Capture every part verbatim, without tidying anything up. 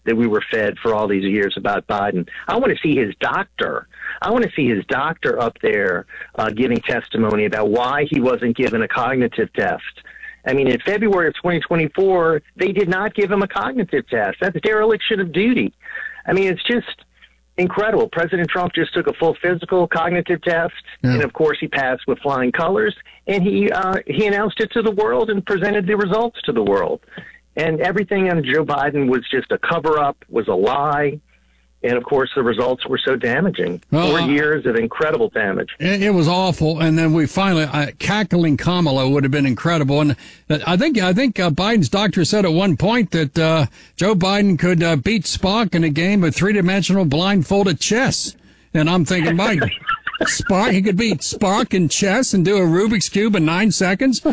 that we were fed for all these years about Biden. I want to see his doctor. I want to see his doctor up there uh, giving testimony about why he wasn't given a cognitive test. I mean, in February of twenty twenty-four, they did not give him a cognitive test. That's dereliction of duty. I mean, it's just incredible. President Trump just took a full physical cognitive test, yeah. and of course he passed with flying colors, and he uh, he announced it to the world and presented the results to the world. And everything on Joe Biden was just a cover-up, was a lie. And, of course, the results were so damaging. Well, Four uh, years of incredible damage. It, it was awful. And then we finally, uh, cackling Kamala would have been incredible. And uh, I think I think uh, Biden's doctor said at one point that uh, Joe Biden could uh, beat Spock in a game of three-dimensional blindfolded chess. And I'm thinking, Mike, Spock, he could beat Spock in chess and do a Rubik's Cube in nine seconds. Uh,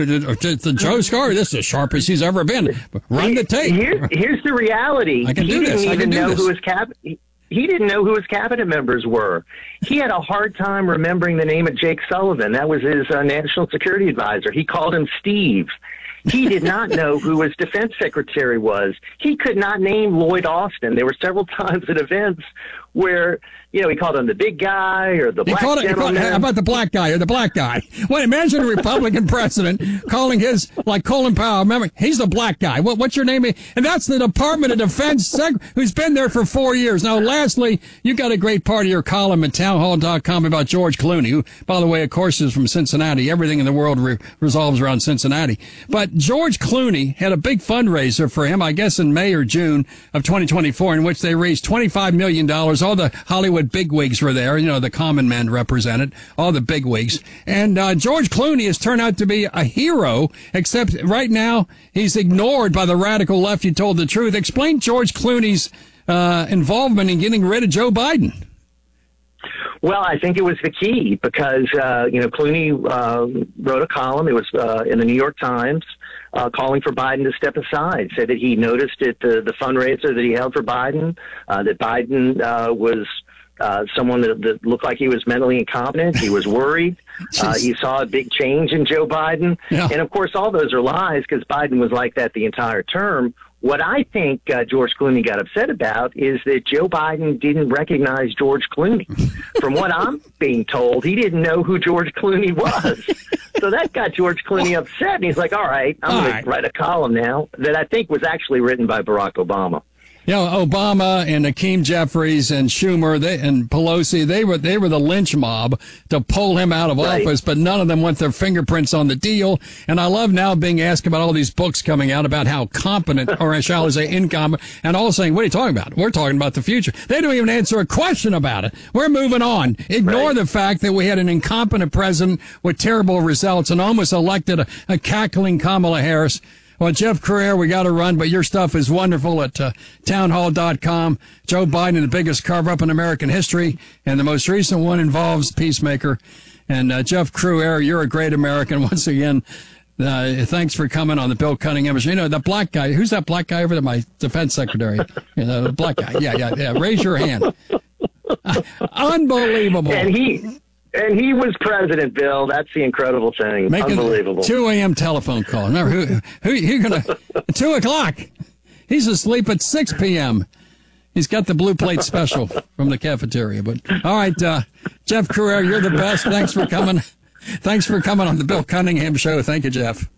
the Joe Scar, this is the sharpest he's ever been. Run the tape. Here, here's the reality. I can he do didn't this. even I can do know this. who his cap. He didn't know who his cabinet members were. He had a hard time remembering the name of Jake Sullivan. That was his uh, national security advisor. He called him Steve. He did not know who his defense secretary was. He could not name Lloyd Austin. There were several times at events where, you know, he called him the big guy or the he black called it, gentleman. He called, how about the black guy or the black guy? Well, imagine a Republican president calling his, like Colin Powell. Remember, he's the black guy. What, what's your name? And that's the Department of Defense sec- who's been there for four years. Now, lastly, you got a great part of your column at townhall dot com about George Clooney, who, by the way, of course, is from Cincinnati. Everything in the world re- resolves around Cincinnati. But George Clooney had a big fundraiser for him, I guess in May or June of twenty twenty-four, in which they raised twenty-five million dollars. All the Hollywood bigwigs were there, you know, the common men represented, all the bigwigs. And uh, George Clooney has turned out to be a hero, except right now he's ignored by the radical left. You told the truth. Explain George Clooney's uh, involvement in getting rid of Joe Biden. Well, I think it was the key because, uh, you know, Clooney uh, wrote a column. It was uh, in the New York Times uh, calling for Biden to step aside, said that he noticed at the, the fundraiser that he held for Biden, uh, that Biden uh, was uh, someone that, that looked like he was mentally incompetent. He was worried. uh, he saw a big change in Joe Biden. Yeah. And, of course, all those are lies because Biden was like that the entire term. What I think uh, George Clooney got upset about is that Joe Biden didn't recognize George Clooney. From what I'm being told, he didn't know who George Clooney was. So that got George Clooney upset, and he's like, all right, I'm going right. to write a column now that I think was actually written by Barack Obama. You know, Obama and Hakeem Jeffries and Schumer they, and Pelosi, they were they were the lynch mob to pull him out of right. office, but none of them want their fingerprints on the deal. And I love now being asked about all these books coming out about how competent, or shall I say incompetent, and all saying, what are you talking about? We're talking about the future. They don't even answer a question about it. We're moving on. Ignore right. the fact that we had an incompetent president with terrible results and almost elected a, a cackling Kamala Harris. Well, Jeff Crouere, we got to run, but your stuff is wonderful at uh, townhall dot com. Joe Biden, the biggest cover-up in American history, and the most recent one involves Peacemaker. And uh, Jeff Crouere, you're a great American. Once again, uh, thanks for coming on the Bill Cunningham Show. You know, the black guy, who's that black guy over there? My defense secretary. You know, the black guy. Yeah, yeah, yeah. Raise your hand. Uh, unbelievable. And he... And he was president, Bill. That's the incredible thing. Making Unbelievable. two a.m. telephone call. Remember, who, who, you're going to, two o'clock. He's asleep at six p.m. He's got the blue plate special from the cafeteria. But all right, uh, Jeff Crouere, you're the best. Thanks for coming. Thanks for coming on the Bill Cunningham Show. Thank you, Jeff.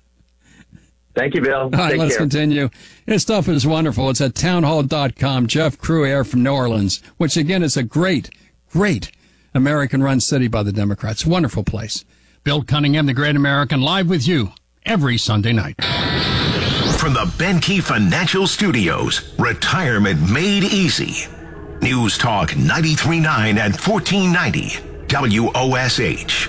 Thank you, Bill. All right, Take let's care. continue. His stuff is wonderful. It's at townhall dot com. Jeff Crouere from New Orleans, which again is a great, great American-run city by the Democrats. Wonderful place. Bill Cunningham, the Great American, live with you every Sunday night. From the Benke Financial Studios, retirement made easy. News Talk ninety-three point nine and fourteen ninety W O S H.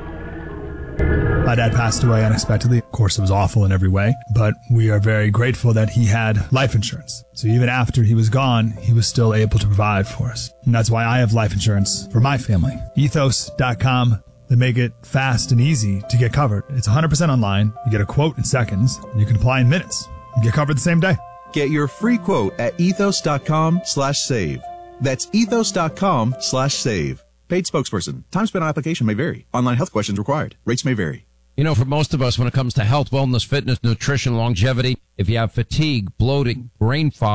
My dad passed away unexpectedly. Of course, it was awful in every way, but we are very grateful that he had life insurance. So even after he was gone, he was still able to provide for us. And that's why I have life insurance for my family. ethos dot com. They make it fast and easy to get covered. It's one hundred percent online. You get a quote in seconds, and you can apply in minutes and get covered the same day. Get your free quote at ethos dot com slash save. That's ethos dot com slash save. Paid spokesperson. Time spent on application may vary. Online health questions required. Rates may vary. You know, for most of us, when it comes to health, wellness, fitness, nutrition, longevity, if you have fatigue, bloating, brain fog,